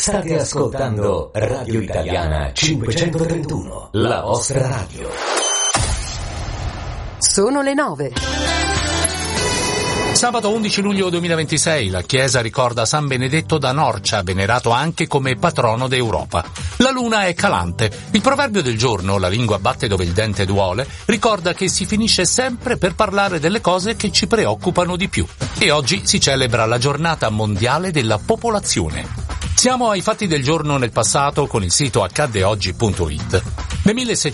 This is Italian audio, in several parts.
State ascoltando Radio Italiana 531, la vostra radio. Sono le 9. Sabato 11 luglio 2026 la Chiesa ricorda San Benedetto da Norcia, venerato anche come patrono d'Europa. La luna è calante. Il proverbio del giorno, la lingua batte dove il dente duole, ricorda che si finisce sempre per parlare delle cose che ci preoccupano di più. E oggi si celebra la giornata mondiale della popolazione. Siamo ai fatti del giorno nel passato con il sito accaddeoggi.it. Nel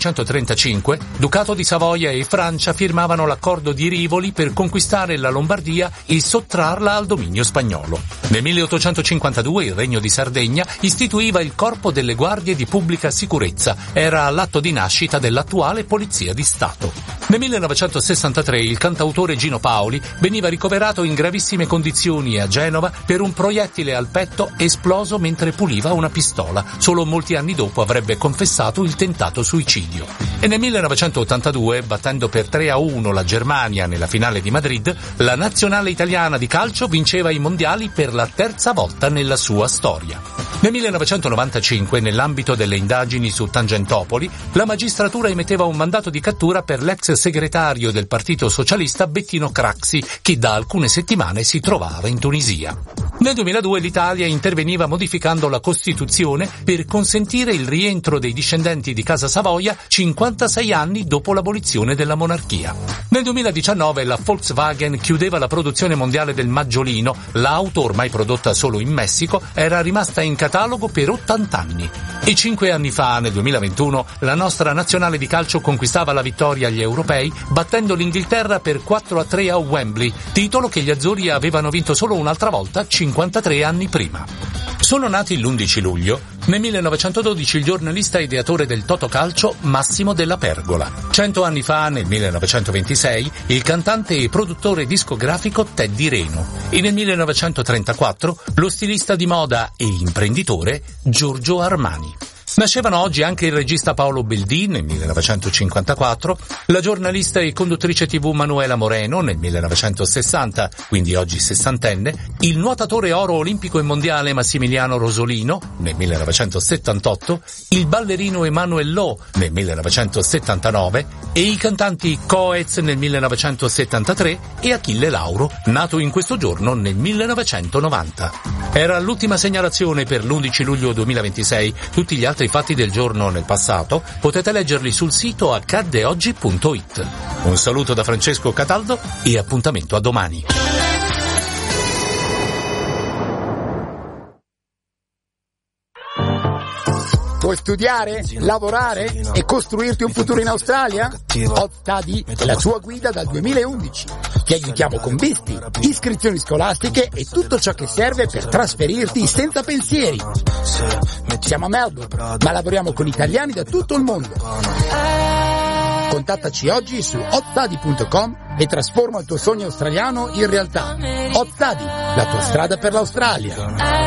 1635 Ducato di Savoia e Francia firmavano l'accordo di Rivoli per conquistare la Lombardia e sottrarla al dominio spagnolo. Nel 1852 il Regno di Sardegna istituiva il Corpo delle Guardie di Pubblica Sicurezza. Era l'atto di nascita dell'attuale Polizia di Stato. Nel 1963 il cantautore Gino Paoli veniva ricoverato in gravissime condizioni a Genova per un proiettile al petto esploso mentre puliva una pistola. Solo molti anni dopo avrebbe confessato il tentato suicidio. E nel 1982, battendo per 3-1 la Germania nella finale di Madrid, la nazionale italiana di calcio vinceva i mondiali per la terza volta nella sua storia. Nel 1995, nell'ambito delle indagini su Tangentopoli, la magistratura emetteva un mandato di cattura per l'ex segretario del Partito Socialista Bettino Craxi, che da alcune settimane si trovava in Tunisia. Nel 2002 l'Italia interveniva modificando la Costituzione per consentire il rientro dei discendenti di Casa Savoia 56 anni dopo l'abolizione della monarchia. Nel 2019 la Volkswagen chiudeva la produzione mondiale del Maggiolino. L'auto, ormai prodotta solo in Messico, era rimasta in catalogo per 80 anni. E 5 anni fa, nel 2021, la nostra nazionale di calcio conquistava la vittoria agli europei battendo l'Inghilterra per 4-3 a Wembley, titolo che gli azzurri avevano vinto solo un'altra volta 53 anni prima. Sono nati l'11 luglio, nel 1912, il giornalista e ideatore del Totocalcio Massimo Della Pergola. 100 anni fa, nel 1926, il cantante e produttore discografico Teddy Reno. E nel 1934, lo stilista di moda e imprenditore Giorgio Armani. Nascevano oggi anche il regista Paolo Beldì nel 1954, la giornalista e conduttrice TV Manuela Moreno nel 1960, quindi oggi sessantenne, il nuotatore oro olimpico e mondiale Massimiliano Rosolino nel 1978, il ballerino Emanuel Lo nel 1979 e i cantanti Coez nel 1973 e Achille Lauro, nato in questo giorno nel 1990. Era l'ultima segnalazione per l'11 luglio 2026, tutti gli altri fatti del giorno nel passato potete leggerli sul sito accaddeoggi.it. Un saluto da Francesco Cataldo e appuntamento a domani. Vuoi studiare, lavorare e costruirti un futuro in Australia? Hot Study è la tua guida dal 2011. Ti aiutiamo con visti, iscrizioni scolastiche e tutto ciò che serve per trasferirti senza pensieri. Siamo a Melbourne, ma lavoriamo con italiani da tutto il mondo. Contattaci oggi su hotstudy.com e trasforma il tuo sogno australiano in realtà. Hot Study, la tua strada per l'Australia.